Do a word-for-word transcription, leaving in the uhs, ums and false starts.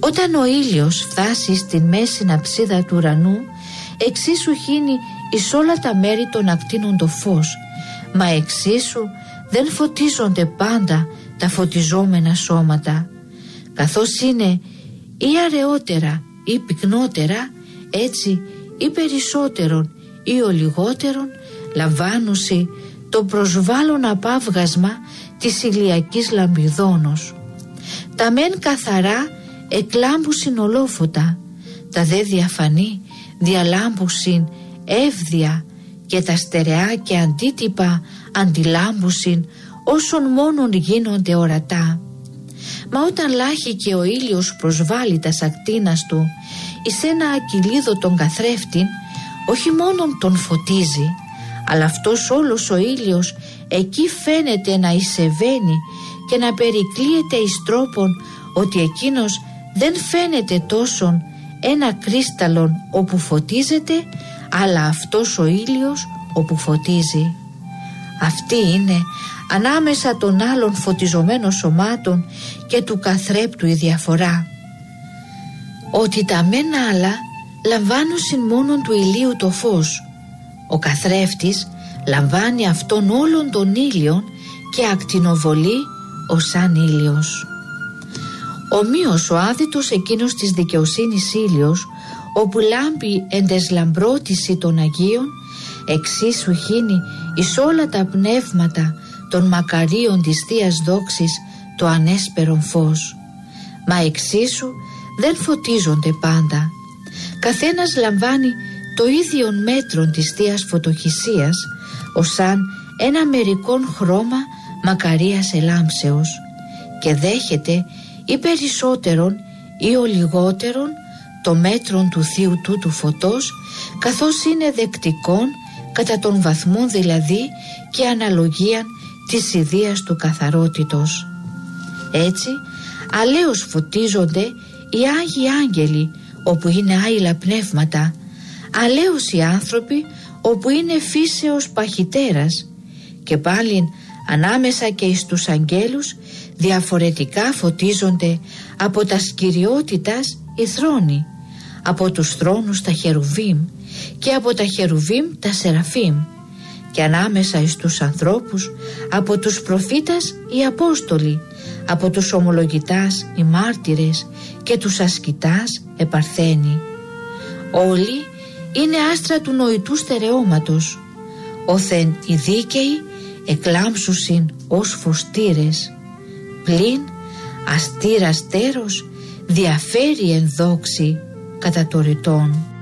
Όταν ο ήλιος φτάσει στην μέση ναψίδα του ουρανού, εξίσου χύνει εις όλα τα μέρη των ακτίνων το φως, μα εξίσου δεν φωτίζονται πάντα τα φωτιζόμενα σώματα. Καθώς είναι ή αραιότερα ή πυκνότερα, έτσι ή περισσότερον ή ο λιγότερον λαμβάνουσι το προσβάλλον απάβγασμα της ηλιακής λαμπιδόνος. Τα μεν καθαρά εκλάμπουσιν ολόφωτα, τα δε διαφανή διαλάμπουσιν εύδια και τα στερεά και αντίτυπα αντιλάμπουσιν όσων μόνον γίνονται ορατά. Μα όταν λάχει και ο ήλιος προσβάλλει τα ακτίνας του εις ένα ακυλίδο τον καθρέφτην, όχι μόνον τον φωτίζει, αλλά αυτός όλος ο ήλιος εκεί φαίνεται να εισεβαίνει και να περικλείεται εις τρόπον ότι εκείνος δεν φαίνεται τόσον ένα κρίσταλλον όπου φωτίζεται, αλλά αυτός ο ήλιος όπου φωτίζει. Αυτή είναι ανάμεσα των άλλων φωτιζομένων σωμάτων και του καθρέπτου η διαφορά, ότι τα μεν άλλα λαμβάνουσιν μόνον του ηλίου το φως, ο καθρέφτης λαμβάνει αυτόν όλων των ήλιων και ακτινοβολεί ως σαν ήλιος. Ομοίως ο άδητος εκείνος της δικαιοσύνης ήλιος, όπου λάμπει εν τες λαμπρότηση των Αγίων, εξίσου χύνει εις όλα τα πνεύματα των μακαρίων της Θείας Δόξης το ανέσπερον φως, μα εξίσου δεν φωτίζονται πάντα. Καθένας λαμβάνει το ίδιον μέτρον της Θείας Φωτοχυσίας, ως σαν ένα μερικόν χρώμα μακαρίας ελάμψεως, και δέχεται ή περισσότερον ή ο λιγότερον το μέτρον του θείου τούτου φωτός, καθώς είναι δεκτικόν κατά των βαθμών δηλαδή και αναλογίαν της ιδείας του καθαρότητος. Έτσι αλέως φωτίζονται οι Άγιοι Άγγελοι όπου είναι άειλα πνεύματα, αλέως οι άνθρωποι όπου είναι φύσεως παχυτέρας, και πάλιν ανάμεσα και εις τους αγγέλους διαφορετικά φωτίζονται από τα σκυριότητας οι θρόνοι, από τους θρόνους τα χερουβίμ και από τα χερουβίμ τα σεραφίμ, και ανάμεσα εις τους ανθρώπους από τους προφήτας οι Απόστολοι, από τους ομολογητάς οι μάρτυρες και τους ασκητάς επαρθένοι. Όλοι είναι άστρα του νοητού στερεώματος, όθεν οι δίκαιοι εκλάμψουσιν ως φωστήρες, πλην αστήρας τέρος διαφέρει εν δόξη κατά το ρητόν.